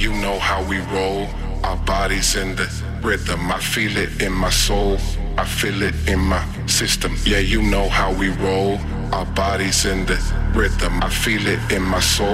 you know how we roll. Our bodies in the rhythm. I feel it in my soul. I feel it in my system. Yeah, you know how we roll. Our bodies in the rhythm. I feel it in my soul.